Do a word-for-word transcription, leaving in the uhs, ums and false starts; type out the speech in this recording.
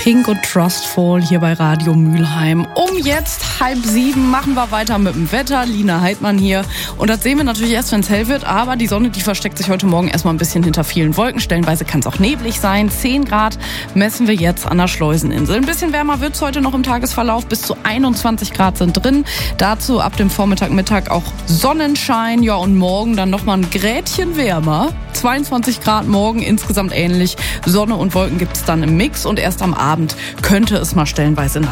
Pink und Trustful hier bei Radio Mülheim. Um jetzt halb sieben machen wir weiter mit dem Wetter. Lina Heidmann hier. Und das sehen wir natürlich erst, wenn es hell wird. Aber die Sonne, die versteckt sich heute Morgen erstmal ein bisschen hinter vielen Wolken. Stellenweise kann es auch neblig sein. zehn Grad messen wir jetzt an der Schleuseninsel. Ein bisschen wärmer wird es heute noch im Tagesverlauf. Bis zu einundzwanzig Grad sind drin. Dazu ab dem Vormittag, Mittag auch Sonnenschein. Ja, und morgen dann nochmal ein Grätchen wärmer. zweiundzwanzig Grad morgen, insgesamt ähnlich. Sonne und Wolken gibt es dann im Mix. Und erst am Abend könnte es mal stellenweise